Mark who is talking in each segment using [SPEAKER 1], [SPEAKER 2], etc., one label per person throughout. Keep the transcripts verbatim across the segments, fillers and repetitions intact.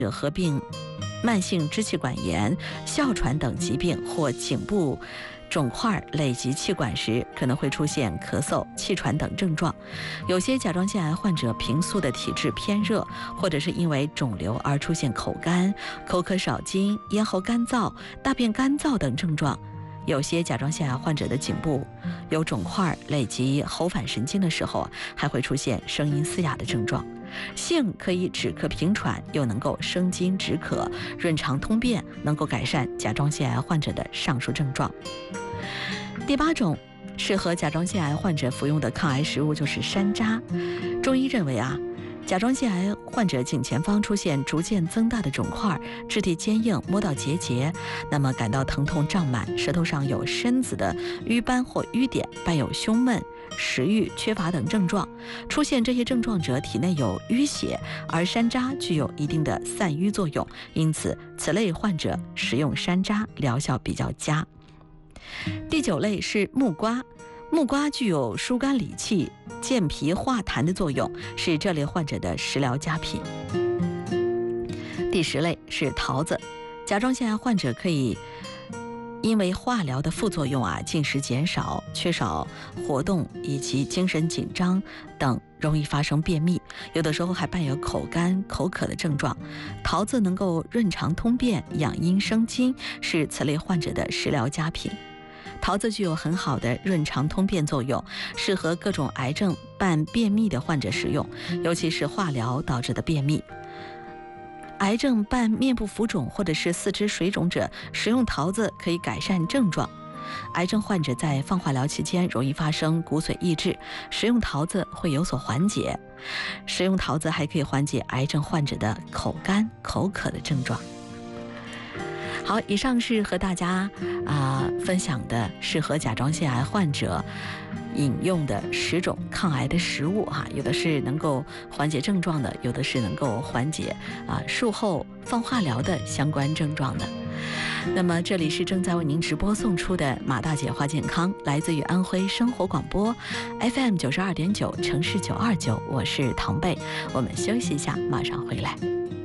[SPEAKER 1] 者合并慢性支气管炎、哮喘等疾病或颈部肿块累及气管时，可能会出现咳嗽、气喘等症状。有些甲状腺癌患者平素的体质偏热，或者是因为肿瘤而出现口干、口渴少津、咽喉干燥、大便干燥等症状。有些甲状腺癌患者的颈部有肿块累及喉返神经的时候，还会出现声音嘶哑的症状。性可以止咳平喘，又能够生津止渴、润肠通便，能够改善甲状腺癌患者的上述症状。第八种适合甲状腺癌患者服用的抗癌食物就是山楂。中医认为啊，甲状腺癌患者颈前方出现逐渐增大的肿块，质地坚硬，摸到结节，那么感到疼痛胀满，舌头上有深紫的瘀斑或瘀点，伴有胸闷、食欲缺乏等症状。出现这些症状者体内有淤血，而山楂具有一定的散瘀作用，因此此类患者食用山楂疗效比较佳。第九类是木瓜。木瓜具有疏肝理气、健脾化痰的作用，是这类患者的食疗佳品。第十类是桃子。甲状腺癌患者可以因为化疗的副作用啊，进食减少、缺少活动以及精神紧张等，容易发生便秘，有的时候还伴有口干、口渴的症状。桃子能够润肠通便、养阴生津，是此类患者的食疗佳品。桃子具有很好的润肠通便作用，适合各种癌症伴便秘的患者食用，尤其是化疗导致的便秘。癌症伴面部浮肿或者是四肢水肿者，食用桃子可以改善症状。癌症患者在放化疗期间容易发生骨髓抑制，食用桃子会有所缓解。食用桃子还可以缓解癌症患者的口干、口渴的症状。好，以上是和大家啊、呃、分享的适合甲状腺癌患者饮用的十种抗癌的食物哈、啊，有的是能够缓解症状的，有的是能够缓解啊术后放化疗的相关症状的。那么这里是正在为您直播送出的马大姐话健康，来自于安徽生活广播 F M 九十二点九，城市九二九，我是唐贝。我们休息一下，马上回来。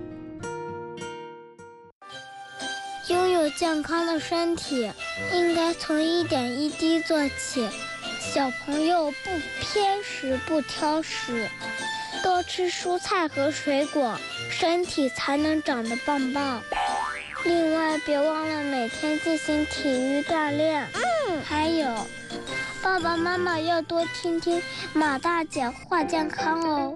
[SPEAKER 2] 拥有健康的身体，应该从一点一滴做起。小朋友不偏食不挑食，多吃蔬菜和水果，身体才能长得棒棒。另外，别忘了每天进行体育锻炼。嗯，还有，爸爸妈妈要多听听马大姐话健康哦。